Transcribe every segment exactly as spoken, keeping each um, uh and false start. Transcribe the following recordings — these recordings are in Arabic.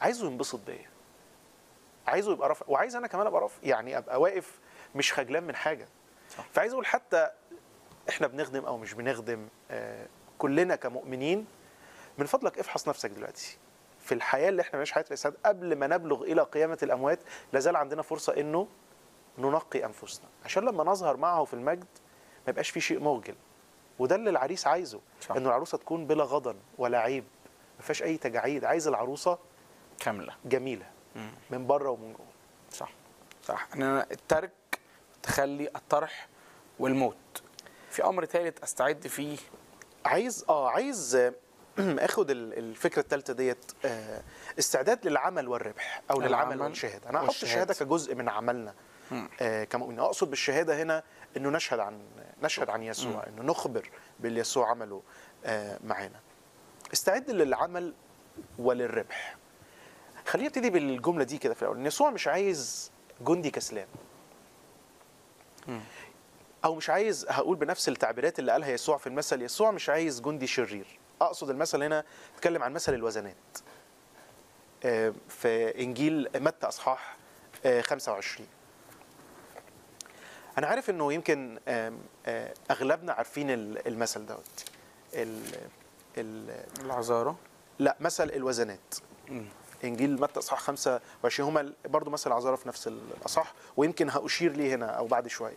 عايزه ينبسط بيا، عايزه يبقى رافع، وعايز انا كمان ابقى رافع، يعني ابقى واقف مش خجلان من حاجه. صح. فعايز اقول حتى احنا بنخدم او مش بنخدم، آه كلنا كمؤمنين، من فضلك افحص نفسك دلوقتي في الحياه اللي احنا بنعيش حياه الاسعاد قبل ما نبلغ الى قيامه الاموات. لازال عندنا فرصه انه ننقي انفسنا عشان لما نظهر معه في المجد ما يبقاش في شيء مخجل. وده اللي العريس عايزه، صح. انه العروسه تكون بلا غضن ولا عيب، ما فيهاش اي تجاعيد. عايز العروسه كامله جميله مم. من بره ومن جوه. صح صح. ان الترك تخلي الطرح والموت. في امر ثالث استعد فيه، عايز اه عايز اخد الفكره الثالثه ديت، استعداد للعمل والربح او للعمل والشهاده. انا هحط الشهاده كجزء من عملنا آه كمؤمنين. اقصد بالشهاده هنا انه نشهد عن نشهد عن يسوع، انه نخبر باللي يسوع عمله آه معانا. استعد للعمل وللربح. خلينا نبتدي بالجمله دي كده في الاول، ان يسوع مش عايز جندي كسلان، او مش عايز، هقول بنفس التعبيرات اللي قالها يسوع في المثل، يسوع مش عايز جندي شرير. اقصد المثل هنا اتكلم عن مثل الوزنات في انجيل متى اصحاح خمسة وعشرين. انا عارف انه يمكن اغلبنا عارفين المثل دوت، العذارى، لا مثل الوزنات. م. انجيل متى اصحاح خمسة وعشرين، هما برضو مثل العذارى في نفس الاصح، ويمكن هاشير ليه هنا او بعد شويه.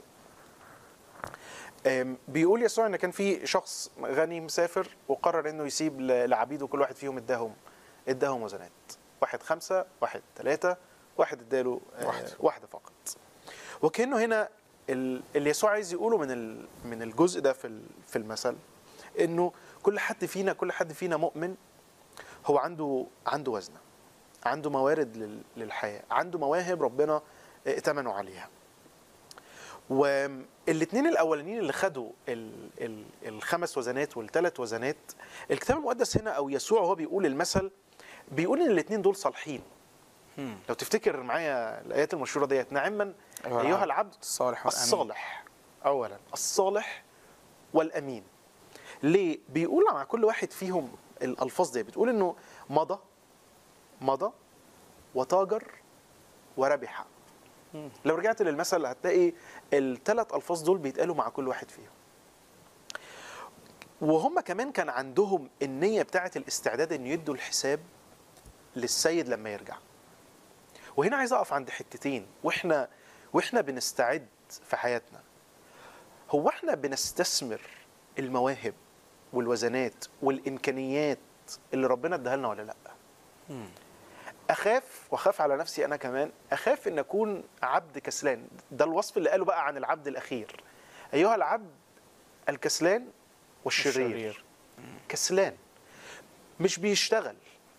بيقول يسوع ان كان في شخص غني مسافر وقرر انه يسيب لعبيده كل واحد فيهم اداهم اداهم وزنات، واحد خمسة، واحد ثلاثة، واحد اداله واحد. واحده فقط. وكانه هنا اللي يسوع عايز يقوله من من الجزء ده في في المثل، انه كل حد فينا كل حد فينا مؤمن هو عنده عنده وزنه، عنده موارد للحياه، عنده مواهب ربنا ائتمنوا عليها. والاثنين الاولانيين اللي خدوا ال ال الخمس وزنات والثلاث وزنات، الكتاب المقدس هنا او يسوع وهو بيقول المثل بيقول ان الاثنين دول صالحين. هم. لو تفتكر معايا الايات المشهوره ديت، نعما أيوة ايها العبد الصالح والأمين. الصالح اولا الصالح والامين. ليه بيقول مع كل واحد فيهم الالفاظ دي؟ بتقول انه مضى مضى وتاجر وربح. لو رجعت للمثل هتلاقي الثلاث الفاظ دول بيتقالوا مع كل واحد فيهم. وهم كمان كان عندهم النية بتاعة الاستعداد ان يدوا الحساب للسيد لما يرجع. وهنا عايز اقف عند حتتين واحنا واحنا بنستعد في حياتنا. هو احنا بنستثمر المواهب والوزنات والامكانيات اللي ربنا اداها لنا ولا لا؟ مم. اخاف واخاف على نفسي انا كمان، اخاف ان اكون عبد كسلان. ده الوصف اللي قاله بقى عن العبد الاخير، ايها العبد الكسلان والشرير. الشرير. كسلان مش بيشتغل.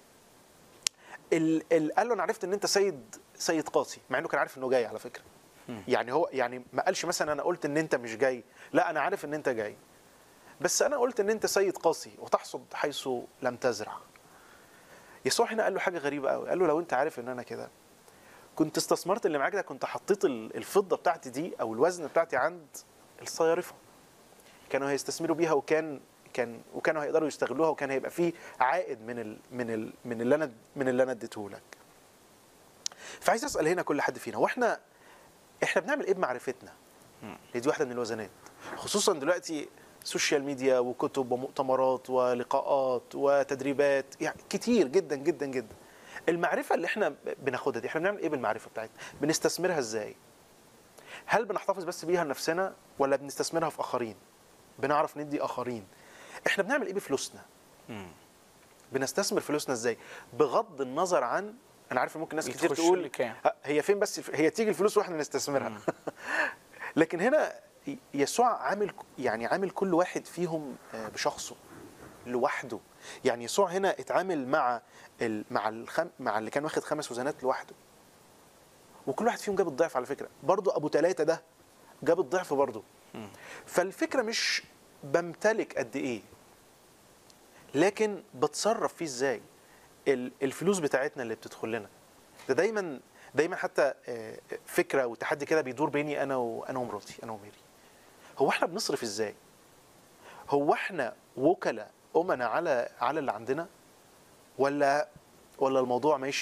ال ال قال له انا عرفت ان انت سيد سيد قاسي، مع انه كان عارف انه جاي على فكره. م. يعني هو يعني ما قالش مثلا انا قلت ان انت مش جاي، لا انا عارف ان انت جاي، بس انا قلت ان انت سيد قاسي وتحصد حيث لم تزرع. يسوع هنا قال له حاجه غريبه قوي، قال له لو انت عارف ان انا كده كنت استثمرت اللي معاك ده، كنت حطيت الفضه بتاعتي دي او الوزن بتاعتي عند الصيارفه، كانوا هيستثمروا بيها وكان كان وكانوا هيقدروا يستغلوها، وكان هيبقى فيه عائد من ال من ال من اللي انا من اللي انا اديته لك. فعايز اسال هنا كل حد فينا، واحنا احنا بنعمل ايه بمعرفتنا؟ دي واحده من الوزنات، خصوصا دلوقتي سوشيال ميديا وكتب ومؤتمرات ولقاءات وتدريبات، يعني كتير جدا جدا جدا. المعرفه اللي احنا بناخدها دي، احنا بنعمل ايه بالمعرفه بتاعتنا؟ بنستثمرها ازاي؟ هل بنحتفظ بس بيها لنفسنا ولا بنستثمرها في اخرين؟ بنعرف ندي اخرين؟ احنا بنعمل ايه بفلوسنا؟ مم. بنستثمر فلوسنا ازاي؟ بغض النظر عن، انا عارف ممكن ناس كتير تقول هي فين، بس هي تيجي الفلوس واحنا نستثمرها. لكن هنا يسوع عامل يعني عامل كل واحد فيهم بشخصه لوحده. يعني يسوع هنا اتعامل مع ال مع الخم مع اللي كان واخد خمس وزنات لوحده، وكل واحد فيهم جاب الضعف. على فكره برضو ابو ثلاثه ده جاب الضعف برضو. فالفكره مش بمتلك قد ايه، لكن بتصرف فيه ازاي. الفلوس بتاعتنا اللي بتدخل لنا ده دايما دايما حتى فكره وتحدي كده بيدور بيني انا وانا ومراتي، انا وميري. هو احنا بنصرف ازاي؟ هو احنا وكلاء امنا على على اللي عندنا، ولا ولا الموضوع ماشي